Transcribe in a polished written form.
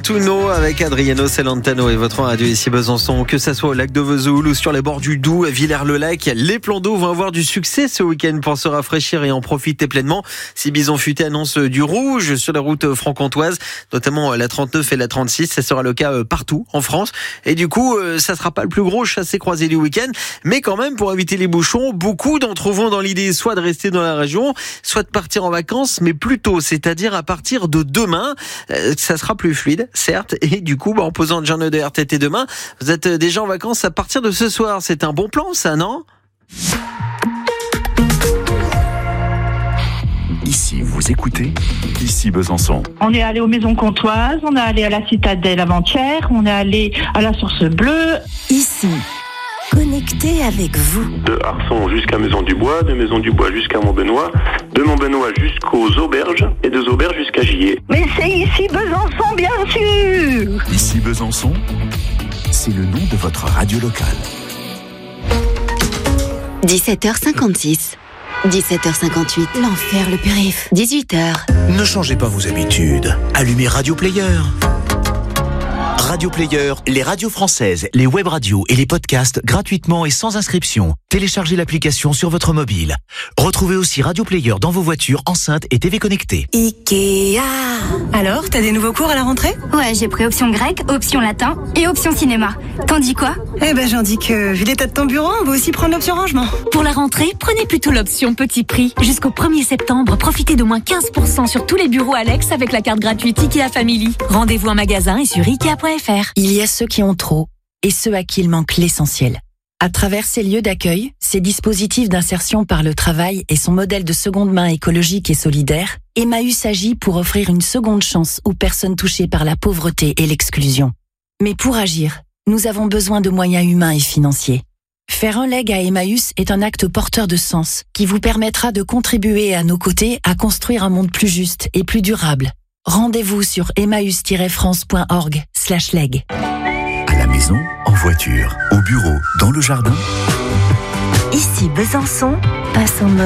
Autunno avec Adriano Celentano et votre radio ici Besançon. Que ça soit au lac de Vesoul ou sur les bords du Doubs, à Villers-le-Lac, les plans d'eau vont avoir du succès ce week-end pour se rafraîchir et en profiter pleinement. Si Bison Futé annonce du rouge sur la route franc-comtoise, notamment la 39 et la 36, ça sera le cas partout en France. Et du coup, ça sera pas le plus gros chassé-croisé du week-end, mais quand même pour éviter les bouchons, beaucoup d'entre vous ont dans l'idée soit de rester dans la région, soit de partir en vacances, mais plus tôt, c'est-à-dire à partir de demain. Ça sera plus fluide, certes, et du coup, en posant le journal de RTT demain, vous êtes déjà en vacances à partir de ce soir. C'est un bon plan, ça, non ? Ici, vous écoutez, ici Besançon. On est allé aux Maisons Comtoises, on est allé à la Citadelle avant-hier, on est allé à la Source Bleue. Ici, connecté avec vous. De Arson jusqu'à Maison du Bois, de Maison du Bois jusqu'à Montbenoît, de Montbenoît jusqu'aux Auberges et des Auberges jusqu'à Gillet. Mais c'est ici Besançon, bien sûr. Ici Besançon, c'est le nom de votre radio locale. 17h56. 17h58. L'enfer, le périph'. 18h. Ne changez pas vos habitudes. Allumez Radio Player. Radio Player, les radios françaises, les web radios et les podcasts gratuitement et sans inscription. Téléchargez l'application sur votre mobile. Retrouvez aussi Radio Player dans vos voitures, enceintes et TV connectées. Ikea. Alors, t'as des nouveaux cours à la rentrée ? Ouais, j'ai pris option grec, option latin et option cinéma. T'en dis quoi ? Eh ben, j'en dis que, vu l'état de ton bureau, on va aussi prendre l'option rangement. Pour la rentrée, prenez plutôt l'option petit prix. Jusqu'au 1er septembre, profitez d'au moins 15% sur tous les bureaux Alex avec la carte gratuite Ikea Family. Rendez-vous en magasin et sur Ikea.fr. Il y a ceux qui ont trop et ceux à qui il manque l'essentiel. À travers ces lieux d'accueil, ces dispositifs d'insertion par le travail et son modèle de seconde main écologique et solidaire, Emmaüs agit pour offrir une seconde chance aux personnes touchées par la pauvreté et l'exclusion. Mais pour agir, nous avons besoin de moyens humains et financiers. Faire un leg à Emmaüs est un acte porteur de sens qui vous permettra de contribuer à nos côtés à construire un monde plus juste et plus durable. Rendez-vous sur emmaüs-france.org/leg. À la maison, en voiture, au bureau, dans le jardin. Ici Besançon passe en mode